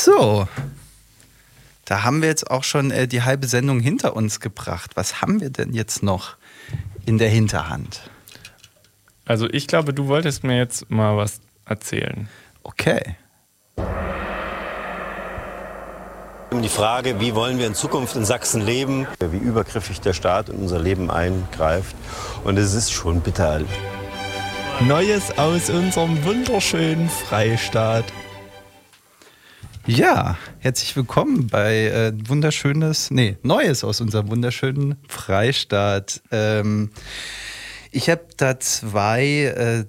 So, da haben wir jetzt auch schon die halbe Sendung hinter uns gebracht. Was haben wir denn jetzt noch in der Hinterhand? Also ich glaube, du wolltest mir jetzt mal was erzählen. Okay. Die Frage, wie wollen wir in Zukunft in Sachsen leben, wie übergriffig der Staat in unser Leben eingreift. Und es ist schon bitter. Neues aus unserem wunderschönen Freistaat. Ja, herzlich willkommen bei Neues aus unserem wunderschönen Freistaat. Ich habe da zwei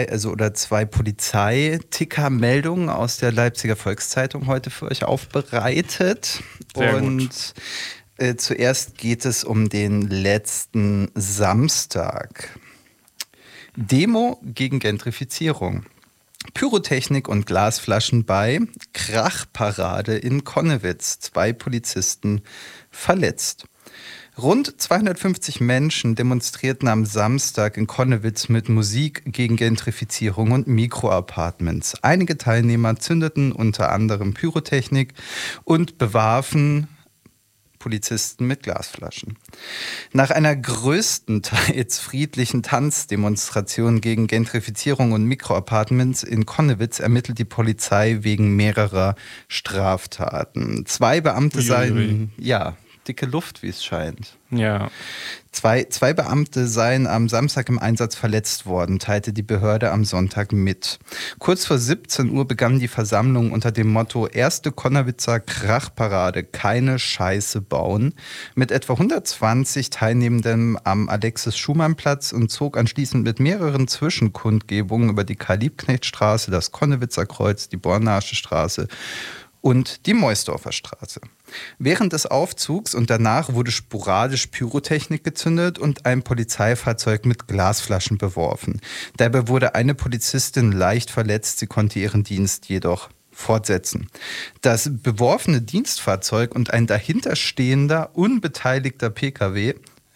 Polizeiticker-Meldungen aus der Leipziger Volkszeitung heute für euch aufbereitet. Sehr gut. Zuerst geht es um den letzten Samstag. Demo gegen Gentrifizierung. Pyrotechnik und Glasflaschen bei Krachparade in Connewitz. 2 Polizisten verletzt. Rund 250 Menschen demonstrierten am Samstag in Connewitz mit Musik gegen Gentrifizierung und Mikroapartments. Einige Teilnehmer zündeten unter anderem Pyrotechnik und bewarfen Polizisten mit Glasflaschen. Nach einer größtenteils friedlichen Tanzdemonstration gegen Gentrifizierung und Mikroapartments in Connewitz ermittelt die Polizei wegen mehrerer Straftaten. 2 Beamte seien, dicke Luft, wie es scheint. Ja. Zwei Beamte seien am Samstag im Einsatz verletzt worden, teilte die Behörde am Sonntag mit. Kurz vor 17 Uhr begann die Versammlung unter dem Motto Erste Connewitzer Krachparade, keine Scheiße bauen, mit etwa 120 Teilnehmenden am Alexis-Schumann-Platz und zog anschließend mit mehreren Zwischenkundgebungen über die Karl-Liebknecht-Straße, das Connewitzer Kreuz, die Bornasche Straße und die Meusdorfer Straße. Während des Aufzugs und danach wurde sporadisch Pyrotechnik gezündet und ein Polizeifahrzeug mit Glasflaschen beworfen. Dabei wurde eine Polizistin leicht verletzt, sie konnte ihren Dienst jedoch fortsetzen. Das beworfene Dienstfahrzeug und ein dahinterstehender, unbeteiligter Pkw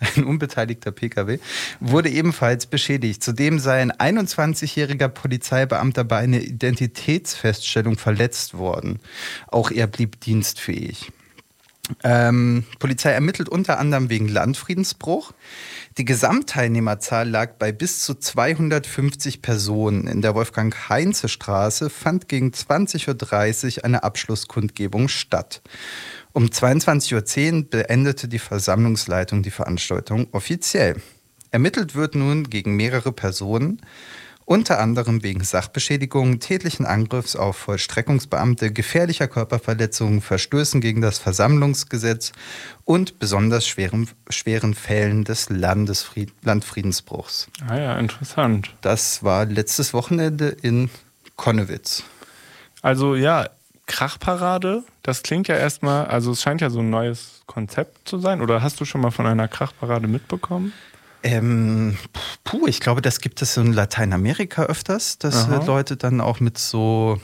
wurde ebenfalls beschädigt. Zudem sei ein 21-jähriger Polizeibeamter bei einer Identitätsfeststellung verletzt worden. Auch er blieb dienstfähig. Polizei ermittelt unter anderem wegen Landfriedensbruch. Die Gesamtteilnehmerzahl lag bei bis zu 250 Personen. In der Wolfgang-Heinze-Straße fand gegen 20.30 Uhr eine Abschlusskundgebung statt. Um 22.10 Uhr beendete die Versammlungsleitung die Veranstaltung offiziell. Ermittelt wird nun gegen mehrere Personen, unter anderem wegen Sachbeschädigung, tätlichen Angriffs auf Vollstreckungsbeamte, gefährlicher Körperverletzung, Verstößen gegen das Versammlungsgesetz und besonders schweren Fällen des Landfriedensbruchs. Ah ja, interessant. Das war letztes Wochenende in Connewitz. Also ja, Krachparade, das klingt ja erstmal, also es scheint ja so ein neues Konzept zu sein. Oder hast du schon mal von einer Krachparade mitbekommen? Ich glaube, das gibt es in Lateinamerika öfters, dass Leute dann auch mit so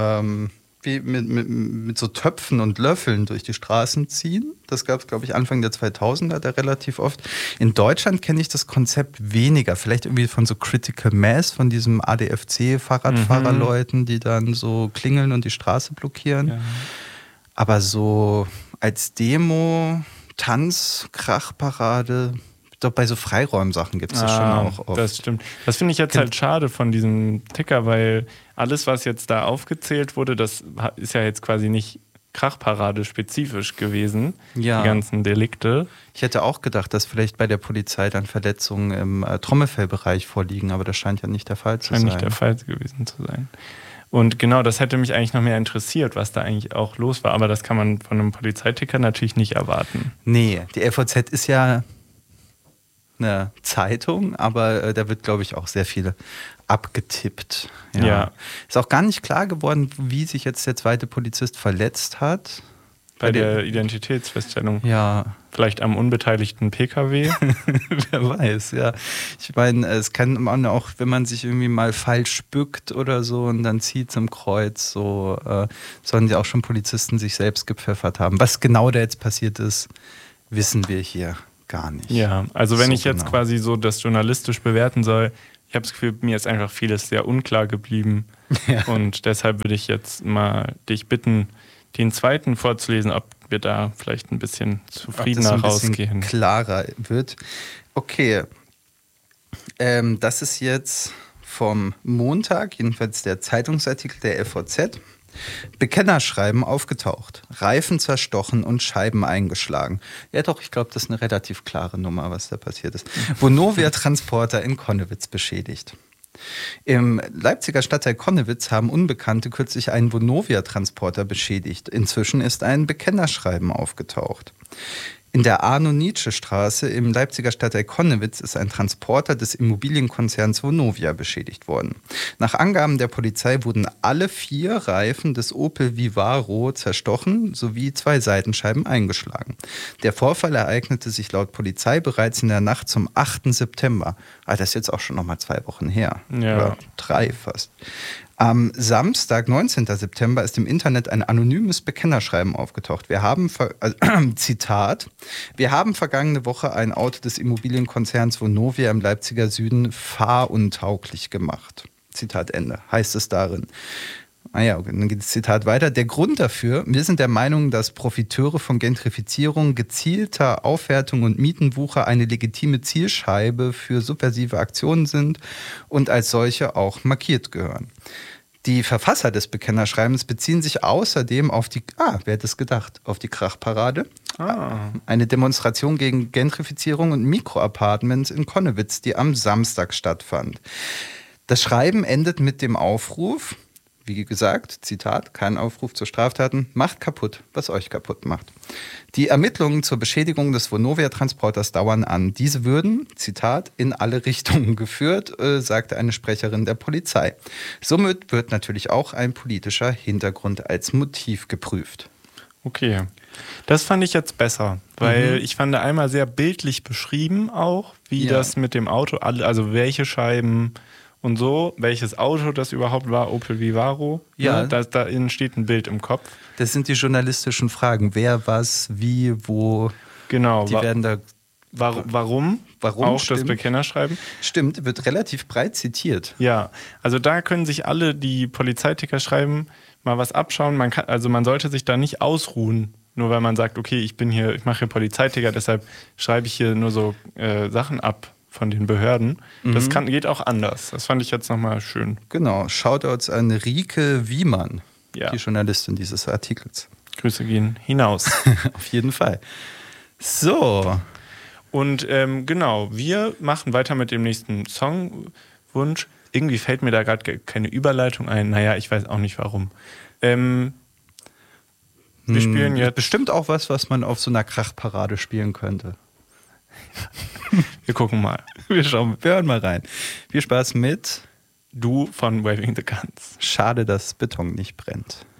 mit so Töpfen und Löffeln durch die Straßen ziehen. Das gab es, glaube ich, Anfang der 2000er da relativ oft. In Deutschland kenne ich das Konzept weniger. Vielleicht irgendwie von so Critical Mass, von diesem ADFC-Fahrradfahrerleuten, die dann so klingeln und die Straße blockieren. Ja. Aber so als Demo, Tanz, Krachparade, doch bei so Freiräumsachen gibt es das schon auch oft. Das stimmt. Das finde ich jetzt halt schade von diesem Ticker, weil alles, was jetzt da aufgezählt wurde, das ist ja jetzt quasi nicht Krachparade spezifisch gewesen, die ganzen Delikte. Ich hätte auch gedacht, dass vielleicht bei der Polizei dann Verletzungen im Trommelfellbereich vorliegen, aber das scheint ja nicht der Fall zu sein. Scheint nicht der Fall gewesen zu sein. Und genau, das hätte mich eigentlich noch mehr interessiert, was da eigentlich auch los war. Aber das kann man von einem Polizeiticker natürlich nicht erwarten. Nee, die LVZ ist ja eine Zeitung, aber da wird, glaube ich, auch sehr viel abgetippt. Ja. Ist auch gar nicht klar geworden, wie sich jetzt der zweite Polizist verletzt hat. Bei der Identitätsfeststellung. Ja. Vielleicht am unbeteiligten Pkw. Wer weiß, ja. Ich meine, es kann man auch, wenn man sich irgendwie mal falsch bückt oder so und dann zieht zum Kreuz, so sollen ja auch schon Polizisten sich selbst gepfeffert haben. Was genau da jetzt passiert ist, wissen wir hier gar nicht. Ja, also wenn ich jetzt quasi so das journalistisch bewerten soll, ich habe das Gefühl, mir ist einfach vieles sehr unklar geblieben. Ja. Und deshalb würde ich jetzt mal dich bitten, den zweiten vorzulesen, ob wir da vielleicht ein bisschen zufriedener rausgehen. Klarer wird. Okay. Das ist jetzt vom Montag, jedenfalls der Zeitungsartikel der FVZ. Bekennerschreiben aufgetaucht, Reifen zerstochen und Scheiben eingeschlagen. Ja doch, ich glaube, das ist eine relativ klare Nummer, was da passiert ist. Vonovia-Transporter in Connewitz beschädigt. Im Leipziger Stadtteil Connewitz haben Unbekannte kürzlich einen Vonovia-Transporter beschädigt. Inzwischen ist ein Bekennerschreiben aufgetaucht. In der Arno-Nietzsche-Straße im Leipziger Stadtteil Connewitz ist ein Transporter des Immobilienkonzerns Vonovia beschädigt worden. Nach Angaben der Polizei wurden alle 4 Reifen des Opel Vivaro zerstochen sowie 2 Seitenscheiben eingeschlagen. Der Vorfall ereignete sich laut Polizei bereits in der Nacht zum 8. September. Das ist jetzt auch schon nochmal 2 Wochen her. Ja. Oder 3 fast. Am Samstag, 19. September, ist im Internet ein anonymes Bekennerschreiben aufgetaucht. Wir haben, Zitat, wir haben vergangene Woche ein Auto des Immobilienkonzerns Vonovia im Leipziger Süden fahruntauglich gemacht. Zitat Ende, heißt es darin. Okay, dann geht das Zitat weiter. Der Grund dafür, wir sind der Meinung, dass Profiteure von Gentrifizierung, gezielter Aufwertung und Mietenwucher eine legitime Zielscheibe für subversive Aktionen sind und als solche auch markiert gehören. Die Verfasser des Bekennerschreibens beziehen sich außerdem auf die, wer hätte es gedacht, auf die Krachparade. Eine Demonstration gegen Gentrifizierung und Mikroapartments in Connewitz, die am Samstag stattfand. Das Schreiben endet mit dem Aufruf, wie gesagt, Zitat, kein Aufruf zu Straftaten, macht kaputt, was euch kaputt macht. Die Ermittlungen zur Beschädigung des Vonovia-Transporters dauern an. Diese würden, Zitat, in alle Richtungen geführt, sagte eine Sprecherin der Polizei. Somit wird natürlich auch ein politischer Hintergrund als Motiv geprüft. Okay, das fand ich jetzt besser, weil ich fand einmal sehr bildlich beschrieben auch, wie das mit dem Auto, also welche Scheiben und so, welches Auto das überhaupt war, Opel Vivaro. Ja. Da entsteht ein Bild im Kopf. Das sind die journalistischen Fragen. Wer, was, wie, wo. Genau. Die werden da. Warum? Auch stimmt. Das Bekennerschreiben. Stimmt, wird relativ breit zitiert. Ja, also da können sich alle, die Polizeiticker schreiben, mal was abschauen. Man sollte sich da nicht ausruhen, nur weil man sagt, okay, ich mache hier Polizeiticker, deshalb schreibe ich hier nur so Sachen ab von den Behörden. Das geht auch anders. Das fand ich jetzt nochmal schön. Genau. Shoutouts an Rike Wiemann, die Journalistin dieses Artikels. Grüße gehen hinaus. Auf jeden Fall. So. Und genau, wir machen weiter mit dem nächsten Songwunsch. Irgendwie fällt mir da gerade keine Überleitung ein. Naja, ich weiß auch nicht warum. Wir spielen jetzt... Bestimmt auch was man auf so einer Krachparade spielen könnte. Wir gucken mal. Wir hören mal rein. Viel Spaß mit Du von Waving the Guns. Schade, dass Beton nicht brennt.